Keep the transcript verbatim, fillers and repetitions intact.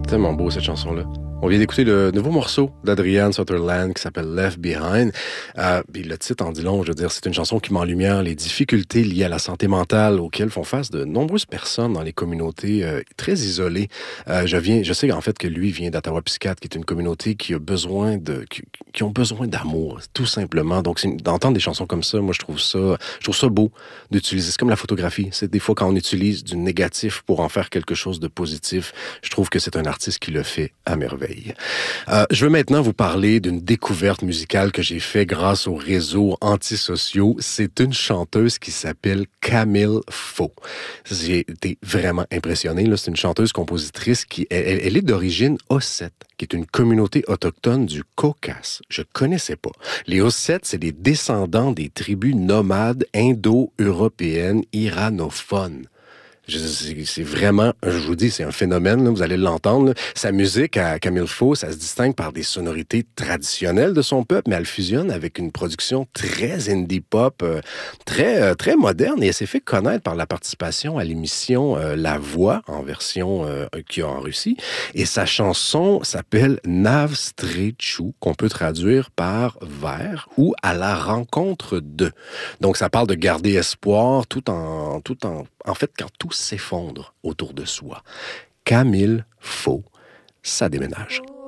Tellement beau, cette chanson-là. On vient d'écouter le nouveau morceau d'Adrienne Sutherland qui s'appelle Left Behind. Euh, puis le titre en dit long, je veux dire, c'est une chanson qui met en lumière les difficultés liées à la santé mentale auxquelles font face de nombreuses personnes dans les communautés euh, très isolées. Euh, je viens, je sais en fait que lui vient d'Ottawa-Piscate, qui est une communauté qui a besoin de, qui, qui ont besoin d'amour, tout simplement. Donc, c'est, d'entendre des chansons comme ça, moi, je trouve ça, je trouve ça beau d'utiliser. C'est comme la photographie. C'est des fois quand on utilise du négatif pour en faire quelque chose de positif. Je trouve que c'est un artiste qui le fait à merveille. Euh, je veux maintenant vous parler d'une découverte musicale que j'ai fait grâce aux réseaux antisociaux. C'est une chanteuse qui s'appelle Camille Faux. J'ai été vraiment impressionné. Là. C'est une chanteuse-compositrice qui elle, elle est d'origine ossète, qui est une communauté autochtone du Caucase. Je connaissais pas. Les Ossètes, c'est des descendants des tribus nomades indo-européennes iranophones. C'est vraiment, je vous dis, c'est un phénomène, là, vous allez l'entendre. Là. Sa musique, à Camille Faux, ça se distingue par des sonorités traditionnelles de son peuple, mais elle fusionne avec une production très indie pop, euh, très, euh, très moderne, et elle s'est fait connaître par la participation à l'émission euh, La Voix, en version euh, qui est en Russie. Et sa chanson s'appelle Navstrechu, qu'on peut traduire par vers ou à la rencontre de. Donc, ça parle de garder espoir tout en, tout en, en fait, quand tout s'effondre autour de soi. Camille Faux, ça déménage.